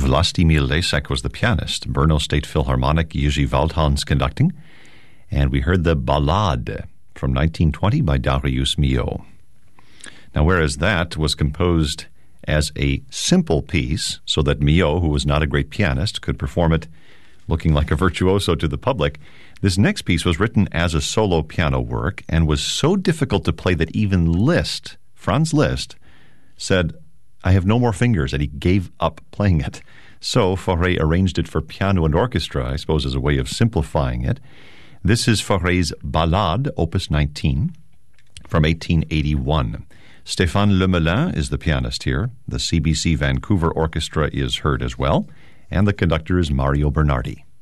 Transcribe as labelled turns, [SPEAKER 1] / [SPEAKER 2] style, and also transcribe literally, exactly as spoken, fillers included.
[SPEAKER 1] Vlastimil Lesek was the pianist. Brno State Philharmonic, Jiří Waldhans conducting. And we heard the Ballade from nineteen twenty by Darius Milhaud. Now, whereas that was composed as a simple piece so that Milhaud, who was not a great pianist, could perform it looking like a virtuoso to the public, this next piece was written as a solo piano work and was so difficult to play that even Liszt, Franz Liszt, said, "I have no more fingers," and he gave up playing it. So Fauré arranged it for piano and orchestra, I suppose as a way of simplifying it. This is Fauré's Ballade, Opus nineteen, from eighteen eighty-one. Stéphane Lemelin is the pianist here. The C B C Vancouver Orchestra is heard as well, and the conductor is Mario Bernardi.